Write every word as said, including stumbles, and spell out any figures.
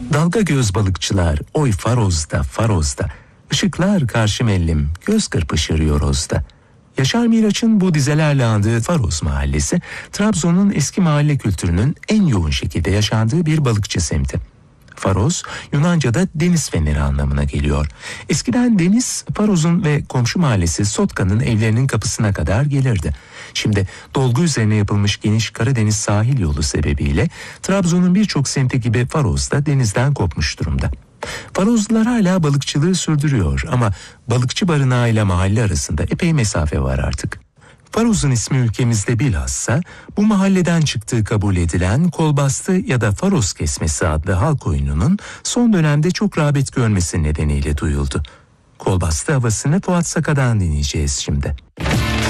Dalga göz balıkçılar, oy Faroz'da, Faroz'da. Işıklar karşım ellim, göz kırpışır yorozda. Yaşar Miraç'ın bu dizelerle andığı Faroz Mahallesi, Trabzon'un eski mahalle kültürünün en yoğun şekilde yaşandığı bir balıkçı semti. Faroz, Yunanca'da deniz feneri anlamına geliyor. Eskiden deniz, Faroz'un ve komşu mahallesi Sotka'nın evlerinin kapısına kadar gelirdi. Şimdi dolgu üzerine yapılmış geniş Karadeniz sahil yolu sebebiyle Trabzon'un birçok semti gibi Faroz da denizden kopmuş durumda. Farozlular hala balıkçılığı sürdürüyor ama balıkçı barınağıyla mahalle arasında epey mesafe var artık. Faroz'un ismi ülkemizde bilhassa bu mahalleden çıktığı kabul edilen kolbastı ya da Faroz kesmesi adlı halk oyununun son dönemde çok rağbet görmesi nedeniyle duyuldu. Kolbastı havasını Fuat Saka'dan dinleyeceğiz şimdi.